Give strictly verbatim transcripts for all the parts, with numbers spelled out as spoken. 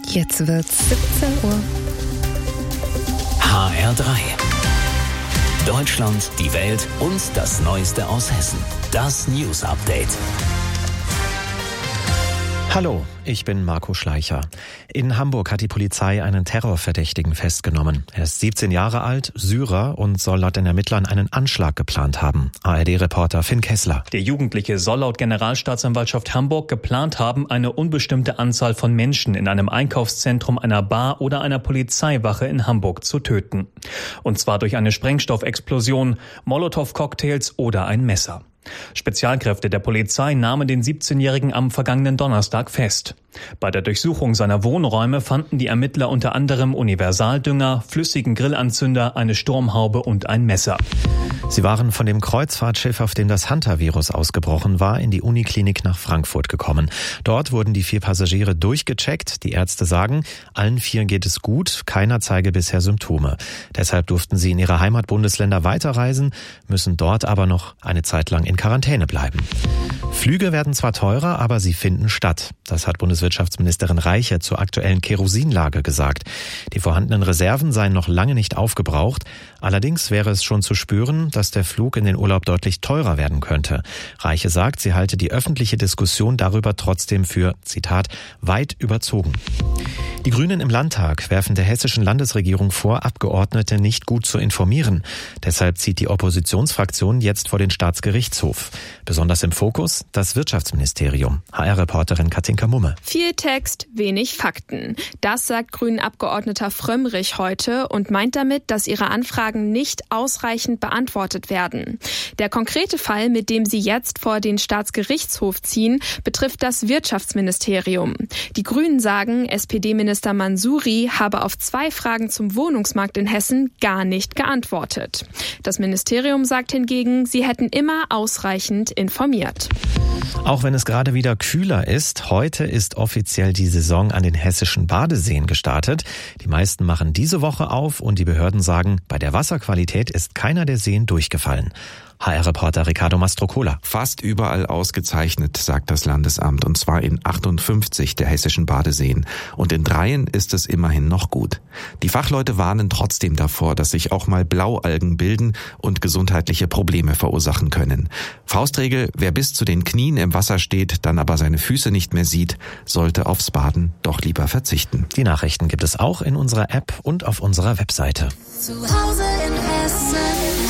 Jetzt wird's siebzehn Uhr. H R drei. Deutschland, die Welt und das Neueste aus Hessen. Das News Update. Hallo, ich bin Marco Schleicher. In Hamburg hat die Polizei einen Terrorverdächtigen festgenommen. Er ist siebzehn Jahre alt, Syrer und soll laut den Ermittlern einen Anschlag geplant haben. A R D-Reporter Finn Kessler. Der Jugendliche soll laut Generalstaatsanwaltschaft Hamburg geplant haben, eine unbestimmte Anzahl von Menschen in einem Einkaufszentrum, einer Bar oder einer Polizeiwache in Hamburg zu töten. Und zwar durch eine Sprengstoffexplosion, Molotow-Cocktails oder ein Messer. Spezialkräfte der Polizei nahmen den siebzehnjährigen am vergangenen Donnerstag fest. Bei der Durchsuchung seiner Wohnräume fanden die Ermittler unter anderem Universaldünger, flüssigen Grillanzünder, eine Sturmhaube und ein Messer. Sie waren von dem Kreuzfahrtschiff, auf dem das Hunter-Virus ausgebrochen war, in die Uniklinik nach Frankfurt gekommen. Dort wurden die vier Passagiere durchgecheckt. Die Ärzte sagen, allen vier geht es gut, keiner zeige bisher Symptome. Deshalb durften sie in ihre Heimatbundesländer weiterreisen, müssen dort aber noch eine Zeit lang in Quarantäne bleiben. Flüge werden zwar teurer, aber sie finden statt. Das hat Bundeswirtschaftsministerin Reiche zur aktuellen Kerosinlage gesagt. Die vorhandenen Reserven seien noch lange nicht aufgebraucht. Allerdings wäre es schon zu spüren, dass der Flug in den Urlaub deutlich teurer werden könnte. Reiche sagt, sie halte die öffentliche Diskussion darüber trotzdem für, Zitat, weit überzogen. Die Grünen im Landtag werfen der hessischen Landesregierung vor, Abgeordnete nicht gut zu informieren. Deshalb zieht die Oppositionsfraktion jetzt vor den Staatsgerichtshof. Besonders im Fokus das Wirtschaftsministerium. H R-Reporterin Katinka Mumme. Viel Text, wenig Fakten. Das sagt Grünen-Abgeordneter Frömmrich heute und meint damit, dass ihre Anfragen nicht ausreichend beantwortet werden. Der konkrete Fall, mit dem sie jetzt vor den Staatsgerichtshof ziehen, betrifft das Wirtschaftsministerium. Die Grünen sagen, S P D-Minister Mansouri habe auf zwei Fragen zum Wohnungsmarkt in Hessen gar nicht geantwortet. Das Ministerium sagt hingegen, sie hätten immer ausreichend informiert. Auch wenn es gerade wieder kühler ist, heute ist offiziell die Saison an den hessischen Badeseen gestartet. Die meisten machen diese Woche auf und die Behörden sagen, bei der Wasserqualität ist keiner der Seen durchgefallen. H R-Reporter Ricardo Mastrocola. Fast überall ausgezeichnet, sagt das Landesamt, und zwar in achtundfünfzig der hessischen Badeseen. Und in dreien ist es immerhin noch gut. Die Fachleute warnen trotzdem davor, dass sich auch mal Blaualgen bilden und gesundheitliche Probleme verursachen können. Faustregel, wer bis zu den Knien im Wasser steht, dann aber seine Füße nicht mehr sieht, sollte aufs Baden doch lieber verzichten. Die Nachrichten gibt es auch in unserer App und auf unserer Webseite. Zu Hause in Hessen.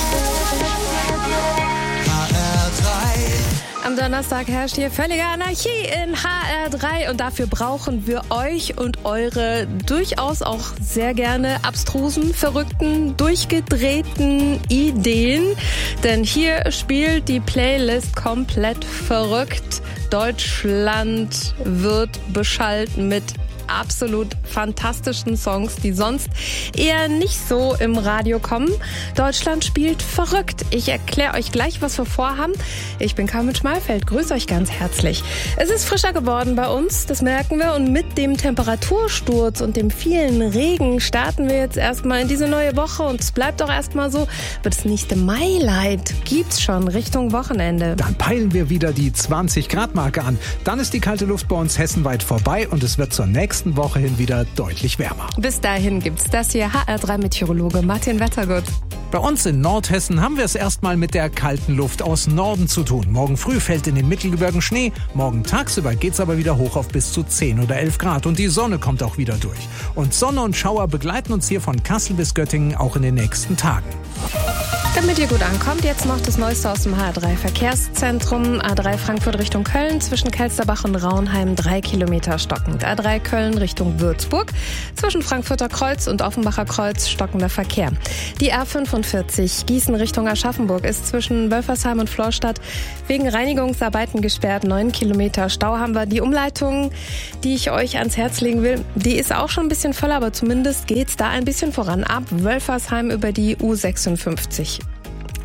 Am Donnerstag herrscht hier völlige Anarchie in H R drei und dafür brauchen wir euch und eure durchaus auch sehr gerne abstrusen, verrückten, durchgedrehten Ideen. Denn hier spielt die Playlist komplett verrückt. Deutschland wird beschallt mit absolut fantastischen Songs, die sonst eher nicht so im Radio kommen. Deutschland spielt verrückt. Ich erkläre euch gleich, was wir vorhaben. Ich bin Carmen Schmalfeld, grüße euch ganz herzlich. Es ist frischer geworden bei uns, das merken wir. Und mit dem Temperatursturz und dem vielen Regen starten wir jetzt erstmal in diese neue Woche. Und es bleibt auch erstmal so. Aber das nächste Mailight gibt's schon Richtung Wochenende. Dann peilen wir wieder die zwanzig Grad Marke an. Dann ist die kalte Luft bei uns hessenweit vorbei und es wird zur nächsten Woche hin wieder deutlich wärmer. Bis dahin gibt's das hier. H R drei Meteorologe Martin Wettergut. Bei uns in Nordhessen haben wir es erstmal mit der kalten Luft aus Norden zu tun. Morgen früh fällt in den Mittelgebirgen Schnee. Morgen tagsüber geht's aber wieder hoch auf bis zu zehn oder elf Grad. Und die Sonne kommt auch wieder durch. Und Sonne und Schauer begleiten uns hier von Kassel bis Göttingen auch in den nächsten Tagen. Damit ihr gut ankommt, jetzt noch das Neueste aus dem H R drei Verkehrszentrum. A drei Frankfurt Richtung Köln, zwischen Kelsterbach und Raunheim drei Kilometer stockend. A drei Köln Richtung Würzburg, zwischen Frankfurter Kreuz und Offenbacher Kreuz stockender Verkehr. Die R fünfundvierzig Gießen Richtung Aschaffenburg ist zwischen Wölfersheim und Florstadt wegen Reinigungsarbeiten gesperrt. Neun Kilometer Stau haben wir. Die Umleitung, die ich euch ans Herz legen will, die ist auch schon ein bisschen voll, aber zumindest geht's da ein bisschen voran. Ab Wölfersheim über die U sechsundfünfzig.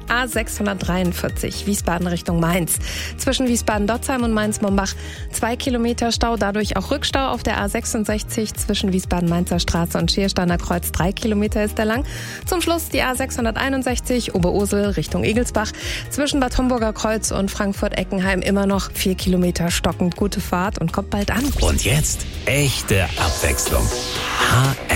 A sechshundertdreiundvierzig Wiesbaden Richtung Mainz. Zwischen Wiesbaden-Dotzheim und Mainz-Mombach zwei Kilometer Stau, dadurch auch Rückstau auf der A sechsundsechzig zwischen Wiesbaden-Mainzer Straße und Schiersteiner Kreuz. Drei Kilometer ist er lang. Zum Schluss die A sechshunderteinundsechzig Oberursel Richtung Egelsbach. Zwischen Bad Homburger Kreuz und Frankfurt-Eckenheim immer noch vier Kilometer stockend. Gute Fahrt und kommt bald an. Und jetzt echte Abwechslung. H